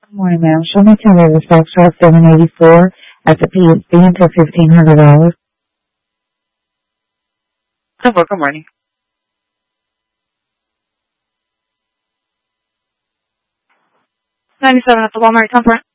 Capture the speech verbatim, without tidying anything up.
Good morning, ma'am. Show me to the Foxtrot seven eighty-four at the P S B until fifteen hundred dollars. Good morning. ninety-seven at the Walmart Comfort.